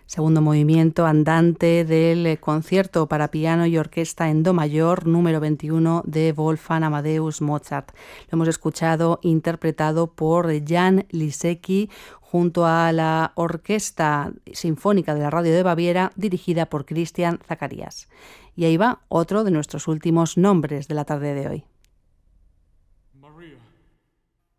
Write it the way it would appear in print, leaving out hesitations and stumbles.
segundo movimiento andante del concierto para piano y orquesta en do mayor número 21 de Wolfgang Amadeus Mozart. Lo hemos escuchado interpretado por Jan Lisecki junto a la Orquesta Sinfónica de la Radio de Baviera, dirigida por Christian Zacharias. Y ahí va otro de nuestros últimos nombres de la tarde de hoy.